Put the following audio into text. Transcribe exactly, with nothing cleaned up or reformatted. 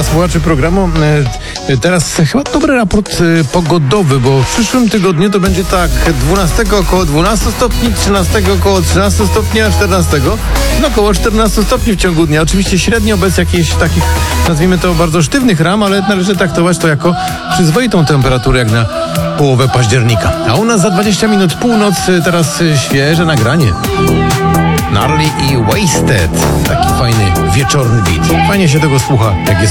słuchaczy programu. Teraz chyba dobry raport pogodowy, bo w przyszłym tygodniu to będzie tak: dwunastego około dwunastu stopni, trzynastego około trzynastu stopni, a czternastego no około czternastu stopni w ciągu dnia. Oczywiście średnio bez jakichś takich, nazwijmy to, bardzo sztywnych ram, ale należy traktować to jako przyzwoitą temperaturę jak na połowę października. A u nas za dwadzieścia minut północ, teraz świeże nagranie. Gnarly i Wasted. Taki fajny wieczorny beat. Fajnie się tego słucha, jak jest